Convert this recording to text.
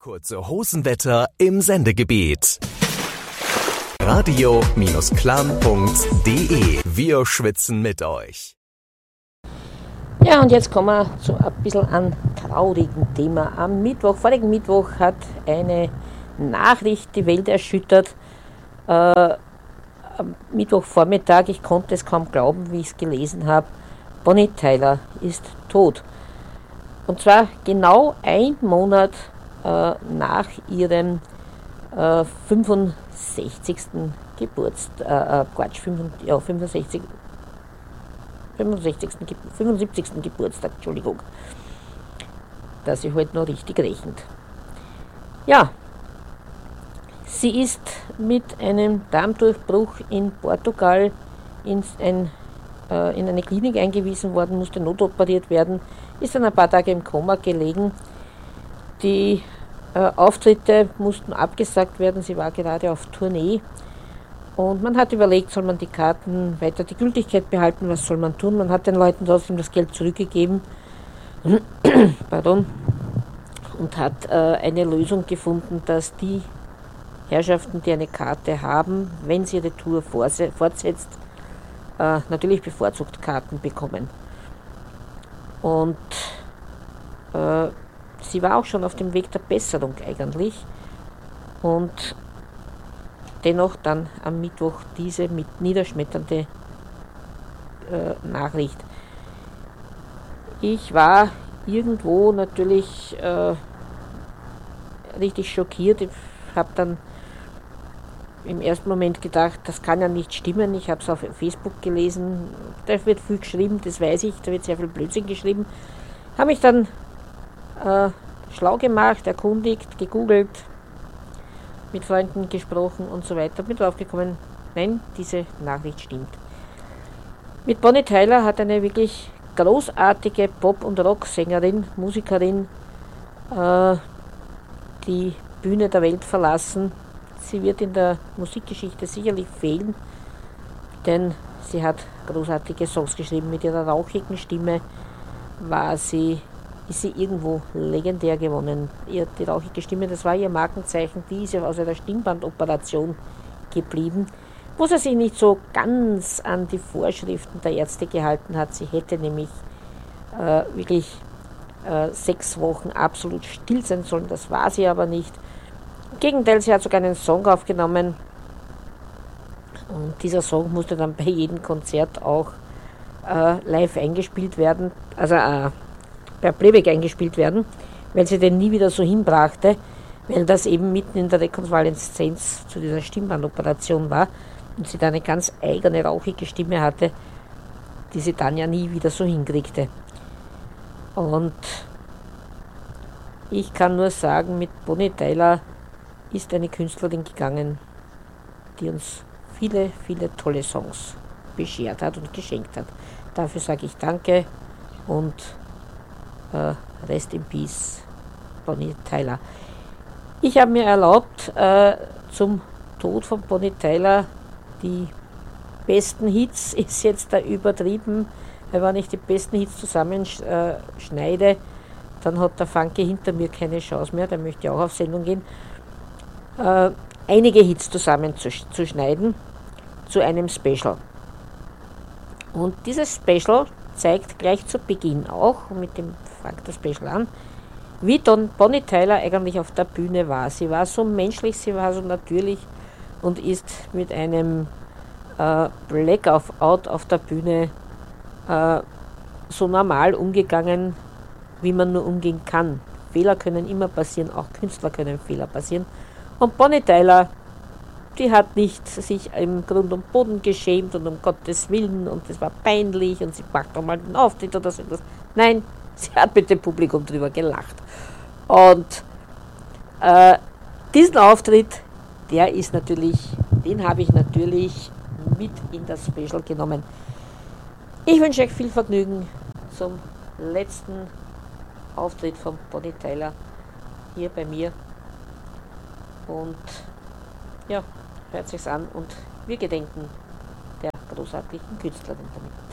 Kurze Hosenwetter im Sendegebiet. Radio-clan.de. Wir schwitzen mit euch. Ja, und jetzt kommen wir zu ein bisschen an traurigen Thema. Vorigen Mittwoch hat eine Nachricht die Welt erschüttert. Am Mittwochvormittag, ich konnte es kaum glauben, wie ich es gelesen habe. Bonnie Tyler ist tot. Und zwar genau ein Monat nach ihrem 65. Geburtstag, Entschuldigung, dass sie heute noch richtig rechnet. Ja, sie ist mit einem Darmdurchbruch in Portugal in eine Klinik eingewiesen worden, musste notoperiert werden, ist dann ein paar Tage im Koma gelegen. Die Auftritte mussten abgesagt werden, sie war gerade auf Tournee und man hat überlegt, soll man die Karten weiter die Gültigkeit behalten, was soll man tun? Man hat den Leuten trotzdem das Geld zurückgegeben Pardon. Und hat eine Lösung gefunden, dass die Herrschaften, die eine Karte haben, wenn sie ihre Tour fortsetzt, natürlich bevorzugt Karten bekommen. Und sie war auch schon auf dem Weg der Besserung eigentlich und dennoch dann am Mittwoch diese niederschmetternde Nachricht. Ich war irgendwo natürlich richtig schockiert. Ich habe dann im ersten Moment gedacht, das kann ja nicht stimmen. Ich habe es auf Facebook gelesen, da wird viel geschrieben, das weiß ich, da wird sehr viel Blödsinn geschrieben. Habe mich dann schlau gemacht, erkundigt, gegoogelt, mit Freunden gesprochen und so weiter. Bin drauf gekommen, nein, diese Nachricht stimmt. Mit Bonnie Tyler hat eine wirklich großartige Pop- und Rocksängerin, Musikerin die Bühne der Welt verlassen. Sie wird in der Musikgeschichte sicherlich fehlen, denn sie hat großartige Songs geschrieben. Mit ihrer rauchigen Stimme ist sie irgendwo legendär gewonnen. Die rauchige Stimme, das war ihr Markenzeichen, die ist ja aus einer Stimmbandoperation geblieben, wo sie sich nicht so ganz an die Vorschriften der Ärzte gehalten hat. Sie hätte nämlich wirklich 6 Wochen absolut still sein sollen, das war sie aber nicht. Im Gegenteil, sie hat sogar einen Song aufgenommen und dieser Song musste dann bei jedem Konzert auch live eingespielt werden, also per Playback eingespielt werden, weil sie den nie wieder so hinbrachte, weil das eben mitten in der Rekonvaleszenz zu dieser Stimmbandoperation war und sie da eine ganz eigene rauchige Stimme hatte, die sie dann ja nie wieder so hinkriegte. Und ich kann nur sagen, mit Bonnie Tyler ist eine Künstlerin gegangen, die uns viele, viele tolle Songs beschert hat und geschenkt hat. Dafür sage ich Danke und Rest in Peace, Bonnie Tyler. Ich habe mir erlaubt, zum Tod von Bonnie Tyler die besten Hits, ist jetzt da übertrieben, weil wenn ich die besten Hits zusammenschneide, dann hat der Funky hinter mir keine Chance mehr, der möchte auch auf Sendung gehen, einige Hits zusammenzuschneiden zu einem Special. Und dieses Special zeigt gleich zu Beginn auch, und mit dem fängt das Special an, wie Bonnie Tyler eigentlich auf der Bühne war. Sie war so menschlich, sie war so natürlich und ist mit einem Blackout auf der Bühne so normal umgegangen, wie man nur umgehen kann. Fehler können immer passieren, auch Künstler können Fehler passieren. Und Bonnie Tyler, die hat nicht sich im Grund und Boden geschämt und um Gottes Willen und das war peinlich und sie macht doch mal einen Auftritt oder so etwas. Nein, sie hat mit dem Publikum drüber gelacht. Und diesen Auftritt, den habe ich natürlich mit in das Special genommen. Ich wünsche euch viel Vergnügen zum letzten Auftritt von Bonnie Tyler hier bei mir. Und ja, hört sich's an und wir gedenken der großartigen Künstlerin damit.